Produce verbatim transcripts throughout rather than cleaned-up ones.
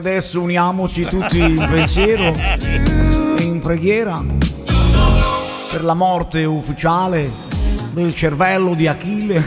Adesso uniamoci tutti in pensiero e in preghiera per la morte ufficiale del cervello di Achille.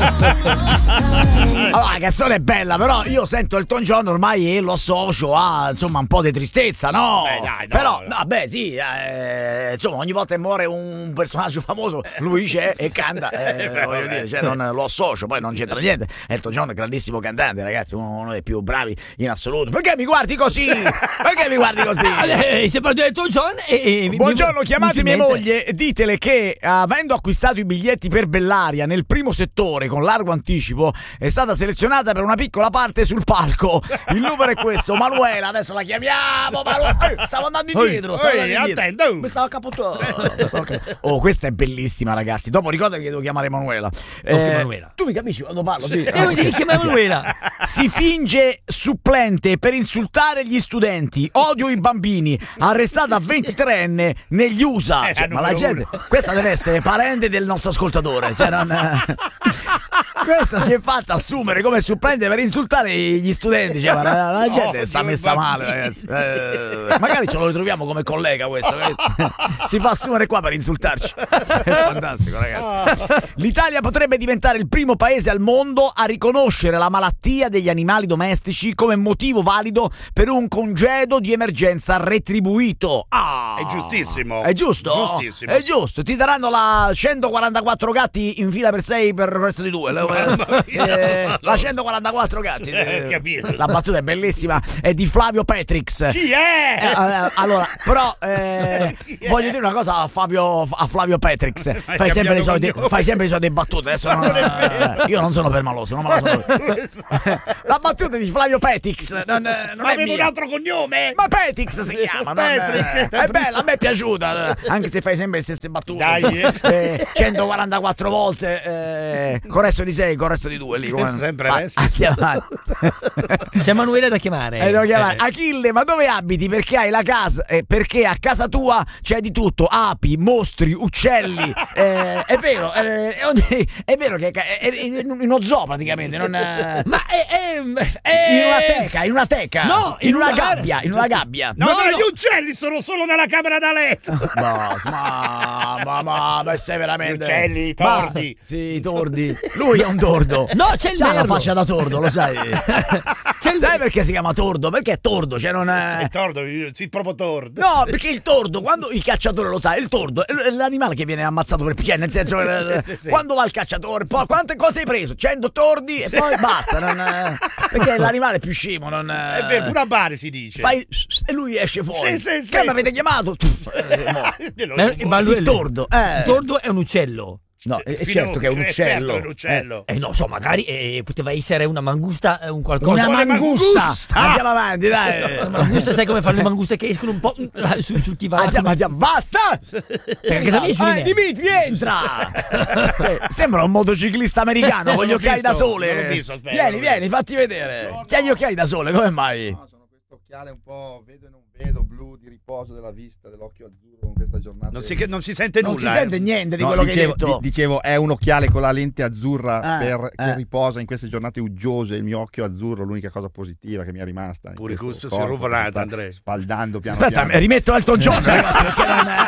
Allora, la canzone è bella, però io sento Elton John ormai e lo associo a insomma un po' di tristezza, no? Beh, dai, no, però, no. no, beh, sì, eh, insomma, ogni volta che muore un personaggio famoso, lui c'è e canta. Eh, Beh, voglio dire, cioè, non lo associo, poi non c'entra niente. Elton John è un grandissimo cantante, ragazzi, uno, uno dei più bravi in assoluto. Perché mi guardi così? Perché mi guardi così? Eh, si parla di Elton John e, e Buongiorno, mi, chiamate mi mia moglie e ditele che avendo acquistato i biglietti per Bellaria nel primo settore con largo anticipo è stata selezionata per una piccola parte sul palco. Il numero è questo, Manuela, adesso la chiamiamo. Manuela, eh, stavo andando indietro, stavo Ehi, andando indietro. attento. Mi stavo accapotando. Oh, questa è bellissima, ragazzi. Dopo ricordami che devo chiamare Manuela. Eh, Manuela. Tu mi capisci quando parlo? Sì. E lui devi chiamare Manuela. Si finge supplente per insultare gli studenti. Odio i bambini. Arrestata ventitreenne negli U S A. Eh, Cioè, ma la numero gente, questa deve essere parente del nostro ascoltatore. Cioè, non, questa si è fatta assumere come supplente per insultare gli studenti. Cioè, ma la, la gente Odio sta i messa male, bambini. ragazzi. Eh, magari ce lo ritroviamo come collega questo. Si fa assumere qua per insultarci. È fantastico, ragazzi. L'Italia potrebbe diventare il primo paese al mondo a riconoscere la malattia degli animali domestici come motivo valido per un congedo di emergenza retribuito. Ah, È giustissimo. È giusto? Giustissimo. È giusto. Ti daranno la centoquarantaquattro gatti in fila per sei per il resto di due. Eh, la centoquarantaquattro gatti. Eh, capito. La battuta è bellissima. È di Flavio Petrix. Chi è? Eh, eh, allora, però eh, voglio dire una cosa a Fabio, a Flavio Petrix. Fai sempre, le solite, fai sempre le solite battute. Adesso non, eh, io non sono permaloso, non me la sono. La battuta di Flavio Petrix non, non è Avevo un mia. altro cognome. Ma Petrix si chiama. Non, Petrix. è bella, a me è piaciuta. Anche se fai sempre le stesse battute. Dai, eh. Eh, centoquarantaquattro volte eh, con resto di sei, con resto di due. Lì, come... Sempre Va, adesso. andiamo avanti. C'è Manuela da chiamare. Eh, devo chiamare. Eh. Achille, ma dove abiti? Perché hai la casa? Eh, perché a casa tua c'è di tutto: api, mostri, uccelli. Eh, è vero, eh, è, ogni- è vero che è, è in uno zoo praticamente. Non, eh, Ma è, è, è- in una teca, in una teca. No, in, in una una- gabbia, in una gabbia. No, No, no, no. gli uccelli sono solo nella camera da letto. No, ma, ma, ma, ma sei veramente. Gli uccelli, i tordi. Ma- sì, i tordi. Lui è un tordo. No, c'è il C'ha la merlo. faccia da tordo, lo sai. C'è il- Sai perché si chiama tordo? Perché è tordo, cioè non è. Il tordo, sì, proprio tordo. No, perché il tordo, quando il cacciatore lo sa, il tordo è l'animale che viene ammazzato per cioè, nel senso eh, sì, sì. quando va il cacciatore, poi quante cose hai preso? cento tordi e poi basta, non, eh, perché è l'animale più scemo, non eh, È vero, pure a Bari si dice. fai e lui esce fuori. Sì, sì, sì. Che mi avete chiamato? Eh, mo. Glielo Ma- dico. ma lui- Il tordo, eh. Il tordo è un uccello. No, è, è Fino- certo che è un eh, uccello. certo che è un uccello. Eh no, so, magari eh, poteva essere una mangusta, eh, un qualcosa. Una Una mangusta. mangusta. Andiamo avanti, dai. Una mangusta, sai come fanno le manguste che escono un po' là, su, sul divano? Andiamo, andiamo, basta! Perché a casa mia ci Eh, viene. Dimitri, entra! Sì, sembra un motociclista americano con gli l'ho occhiali da visto, sole. non l'ho visto, aspetta, vieni, non l'ho vieni, fatti vedere. C'hai gli occhiali da sole, come mai? No, sono questo occhiale un po' vedo e non vedo, blu di riposo della vista, dell'occhio azzurro con questa giornata. Non si, non si sente Non nulla. si eh. sente niente di No, quello dicevo, che hai detto. di- dicevo, è un occhiale con la lente azzurra Ah, per, che eh. riposa in queste giornate uggiose. Il mio occhio azzurro è l'unica cosa positiva che mi è rimasta. in Pure questo questo si è corpo che rovinato, sta Andrea. Sfaldando piano Aspetta, piano. rimetto Elton John, ragazzi, perché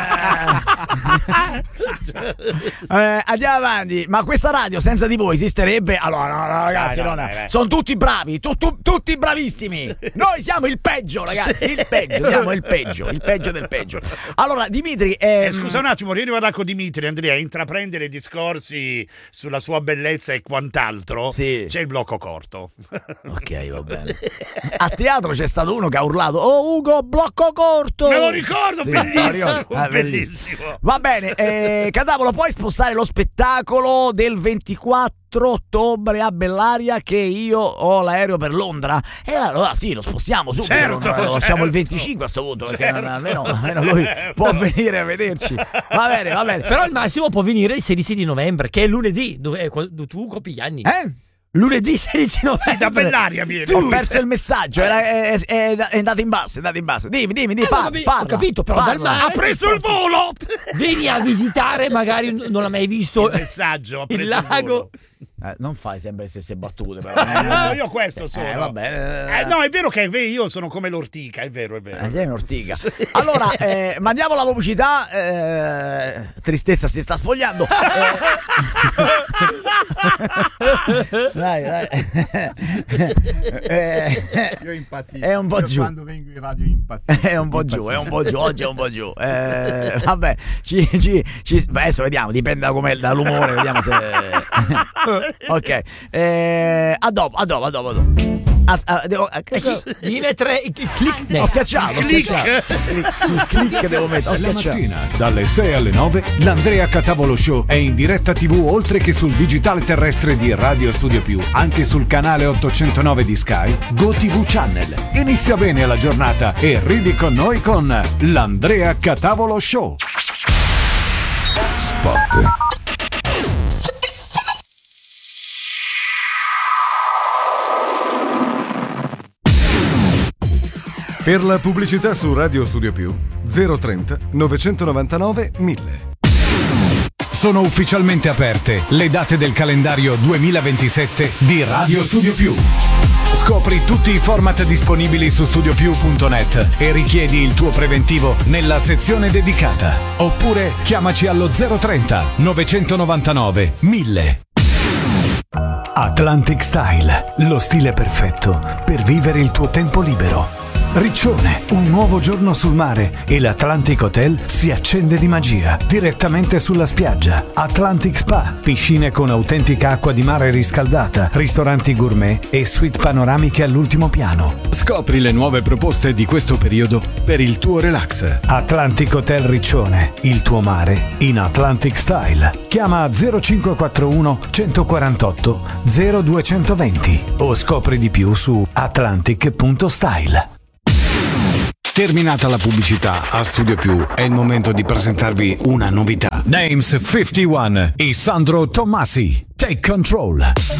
non è... eh, andiamo avanti. Ma questa radio senza di voi esisterebbe? Allora, no, no, ragazzi, Dai, no, non è- dai, dai. sono tutti bravi, tu- tu- tutti bravissimi. Noi siamo il peggio, ragazzi, il peggio, siamo il peggio, il peggio del peggio. Allora, Dimitri, ehm, Eh, scusa un attimo, io vado con Dimitri, Andrea, intraprendere discorsi sulla sua bellezza e quant'altro. Sì. C'è il blocco corto. ok, va bene. A teatro c'è stato uno che ha urlato: "Oh Ugo, blocco corto!" Me lo ricordo, Sì, bellissimo, me lo ricordo. Ah, bellissimo. Va bene, eh, Cadavolo, puoi spostare lo spettacolo del ventiquattro ottobre a Bellaria, che io ho l'aereo per Londra? E allora sì, lo spostiamo subito. Certo, lo lasciamo certo. il venticinque a sto punto, perché Certo. non- almeno, almeno lui può venire a vederci. Va bene, va bene. Però al massimo può venire il sedici di novembre, che è lunedì, dove eh, quando tu copi gli anni. Eh? Lunedì sedici novembre. Sì, da Bellaria viene. Ho perso il messaggio, era, è, è, è andato in basso, è andato in basso. Dimmi, dimmi, dimmi, Eh, parla, ho capi- parla, ho capito, però dal parla. mare- Ha preso il volo. Vieni a visitare, magari non l'ha mai visto Il messaggio, ha preso il il lago. volo. Eh, non fai sempre le stesse battute, però. Eh, lo so, io questo sono. Eh, vabbè. Eh, no, è vero che è vero, io sono come l'ortica, è vero, è vero. Eh, sei un'ortica. Allora, eh, mandiamo la pubblicità. Eh, tristezza si sta sfogliando. Eh, dai, dai. Eh, Io impazzisco. È un po' Io giù. Quando vengo in radio impazzisco. È un po' giù, è un po' giù, oggi è un po' giù. Eh, vabbè, ci, ci, ci, beh, adesso vediamo, dipende da com'è, dall'umore, vediamo se. Ok, eh, a dopo, a dopo, a dopo. A dopo. As, a, devo, a, Eh sì, devi mettere il click. ho schiacciato, ho Click. schiacciato. Click, sul click devo mettere, ho La schiacciato. mattina, dalle sei alle nove, l'Andrea Catavolo Show è in diretta tivù oltre che sul digitale terrestre di Radio Studio Più, anche sul canale ottocentonove di Sky, GoTV Channel. Inizia bene la giornata e ridi con noi con l'Andrea Catavolo Show. Spot. Per la pubblicità su Radio Studio Più zero trenta novecentonovantanove mille. Sono ufficialmente aperte le date del calendario duemilaventisette di Radio Studio Più. Scopri tutti i format disponibili su studio più punto net e richiedi il tuo preventivo nella sezione dedicata. Oppure chiamaci allo zero trenta novecentonovantanove mille. Atlantic Style, lo stile perfetto per vivere il tuo tempo libero. Riccione, un nuovo giorno sul mare e l'Atlantic Hotel si accende di magia direttamente sulla spiaggia. Atlantic Spa, piscine con autentica acqua di mare riscaldata, ristoranti gourmet e suite panoramiche all'ultimo piano. Scopri le nuove proposte di questo periodo per il tuo relax. Atlantic Hotel Riccione, il tuo mare in Atlantic Style. Chiama zero cinque quattro uno centoquarantotto zero duecentoventi o scopri di più su atlantic punto style. Terminata la pubblicità a Studio Più, è il momento di presentarvi una novità. Names cinquantuno e Sandro Tommasi. Take control.